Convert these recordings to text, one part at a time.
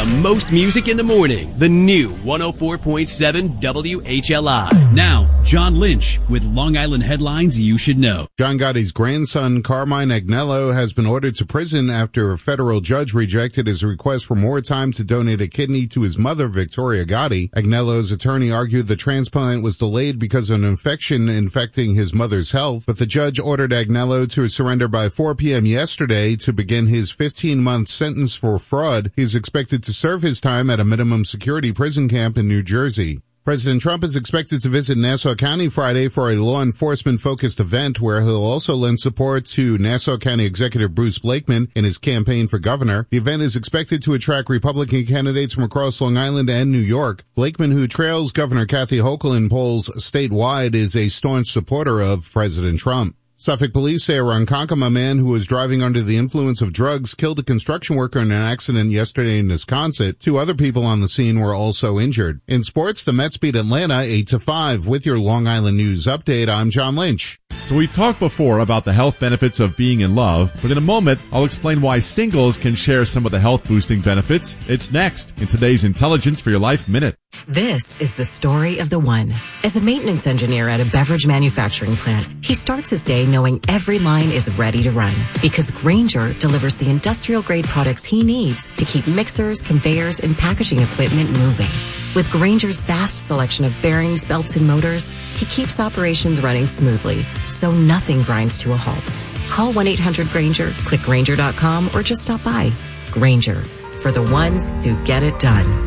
the most music in the morning. The new 104.7 WHLI. Now, John Lynch with Long Island headlines you should know. John Gotti's grandson, Carmine Agnello, has been ordered to prison after a federal judge rejected his request for more time to donate a kidney to his mother, Victoria Gotti. Agnello's attorney argued the transplant was delayed because of an infection infecting his mother's health, but the judge ordered Agnello to surrender by 4 p.m. yesterday to begin his 15-month sentence for fraud. He's expected to serve his time at a minimum security prison camp in New Jersey. President Trump is expected to visit Nassau County Friday for a law enforcement-focused event where he'll also lend support to Nassau County Executive Bruce Blakeman in his campaign for governor. The event is expected to attract Republican candidates from across Long Island and New York. Blakeman, who trails Governor Kathy Hochul in polls statewide, is a staunch supporter of President Trump. Suffolk police say a Ronkonkoma man who was driving under the influence of drugs killed a construction worker in an accident yesterday in Wisconsin. 2 other people on the scene were also injured. In sports, the Mets beat Atlanta 8-5. With your Long Island News update, I'm John Lynch. So we talked before about the health benefits of being in love, but in a moment, I'll explain why singles can share some of the health-boosting benefits. It's next in today's Intelligence for Your Life Minute. This is the story of the one. As a maintenance engineer at a beverage manufacturing plant, he starts his day knowing every line is ready to run because Grainger delivers the industrial-grade products he needs to keep mixers, conveyors, and packaging equipment moving. With Grainger's vast selection of bearings, belts, and motors, he keeps operations running smoothly, so nothing grinds to a halt. Call 1-800-GRAINGER, click Grainger.com, or just stop by. Grainger, for the ones who get it done.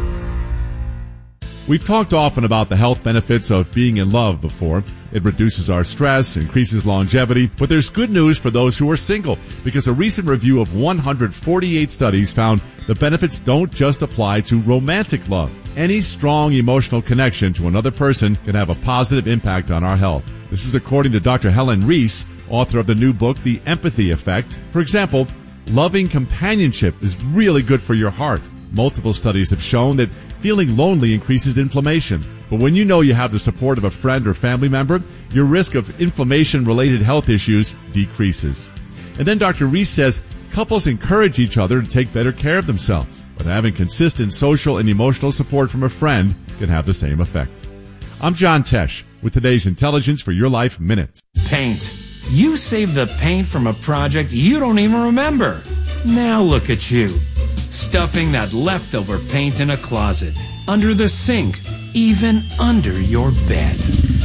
We've talked often about the health benefits of being in love before. It reduces our stress, increases longevity, but there's good news for those who are single because a recent review of 148 studies found the benefits don't just apply to romantic love. Any strong emotional connection to another person can have a positive impact on our health. This is according to Dr. Helen Reese, author of the new book, The Empathy Effect. For example, loving companionship is really good for your heart. Multiple studies have shown that feeling lonely increases inflammation. But when you know you have the support of a friend or family member, your risk of inflammation-related health issues decreases. And then Dr. Reese says couples encourage each other to take better care of themselves, but having consistent social and emotional support from a friend can have the same effect. I'm John Tesh with today's Intelligence for Your Life Minute. Paint. You saved the paint from a project you don't even remember. Now look at you. Stuffing that leftover paint in a closet, under the sink, even under your bed.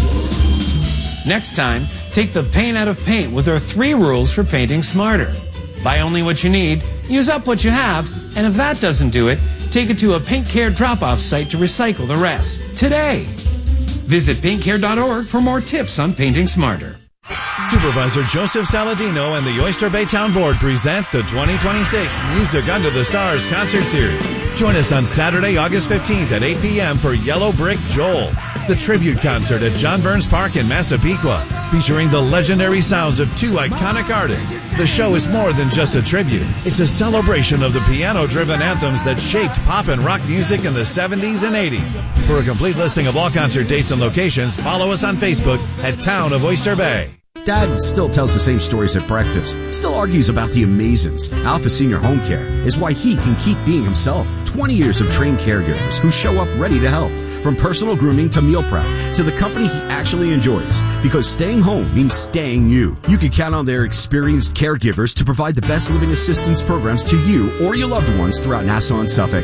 Next time, take the paint out of paint with our 3 rules for painting smarter. Buy only what you need, use up what you have, and if that doesn't do it, take it to a Paint Care drop-off site to recycle the rest. Today. Visit paintcare.org for more tips on painting smarter. Supervisor Joseph Saladino and the Oyster Bay Town Board present the 2026 Music Under the Stars Concert Series. Join us on Saturday, August 15th at 8 p.m. for Yellow Brick Joel, the tribute concert at John Burns Park in Massapequa, featuring the legendary sounds of 2 iconic artists. The show is more than just a tribute. It's a celebration of the piano-driven anthems that shaped pop and rock music in the 70s and 80s. For a complete listing of all concert dates and locations, follow us on Facebook at Town of Oyster Bay. Dad still tells the same stories at breakfast, still argues about the Amazins. Alpha Senior Home Care is why he can keep being himself. 20 years of trained caregivers who show up ready to help. From personal grooming to meal prep to the company he actually enjoys. Because staying home means staying you. You can count on their experienced caregivers to provide the best living assistance programs to you or your loved ones throughout Nassau and Suffolk.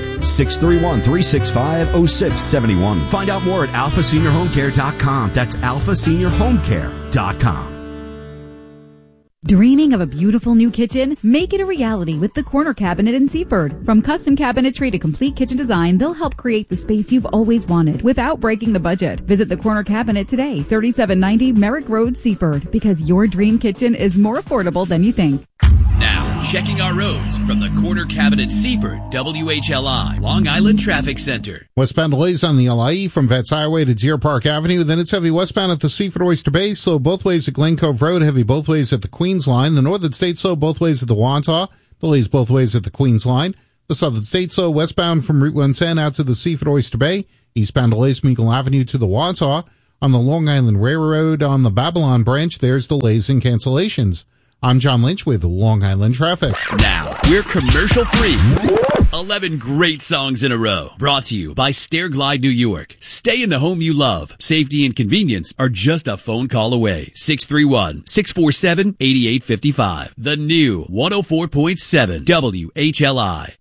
631-365-0671. Find out more at alphaseniorhomecare.com. That's alphaseniorhomecare.com. Dreaming of a beautiful new kitchen? Make it a reality with the Corner Cabinet in Seaford. From custom cabinetry to complete kitchen design, they'll help create the space you've always wanted without breaking the budget. Visit the Corner Cabinet today, 3790 Merrick Road, Seaford, because your dream kitchen is more affordable than you think. Now, checking our roads from the Corner Cabinet Seaford, WHLI, Long Island Traffic Center. Westbound delays on the LIE from Vets Highway to Deer Park Avenue. Then it's heavy westbound at the Seaford Oyster Bay. Slow both ways at Glen Cove Road. Heavy both ways at the Queens Line. The Northern State slow both ways at the Wantagh. Delays both ways at the Queens Line. The Southern State slow westbound from Route 110 out to the Seaford Oyster Bay. Eastbound delays from Eagle Avenue to the Wantagh. On the Long Island Railroad on the Babylon branch, there's delays and cancellations. I'm John Lynch with Long Island Traffic. Now, we're commercial free. 11 great songs in a row. Brought to you by Stairglide New York. Stay in the home you love. Safety and convenience are just a phone call away. 631-647-8855. The new 104.7 WHLI.